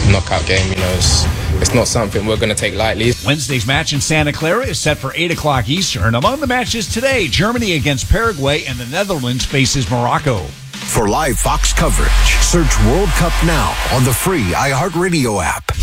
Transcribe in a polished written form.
knockout game. It's not something we're going to take lightly. Wednesday's match in Santa Clara is set for 8 o'clock Eastern. Among the matches today, Germany against Paraguay and the Netherlands faces Morocco. For live Fox coverage, search World Cup Now on the free iHeartRadio app.